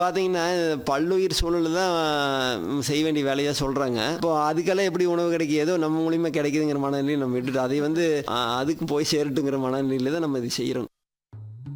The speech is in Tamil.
பார்த்தீங்கன்னா, பல்லுயிர் சூழல் தான் செய்ய வேண்டிய வேலையா சொல்றாங்க. இப்போ அதுக்கெல்லாம் எப்படி உணவு கிடைக்கும்? ஏதோ நம்ம மூலியமா கிடைக்குதுங்கிற மனநிலையில நம்ம விட்டுட்டு, அதை வந்து அதுக்கும் போய் சேரட்டுங்கிற மனநிலையில தான் நம்ம இது செய்றோம்.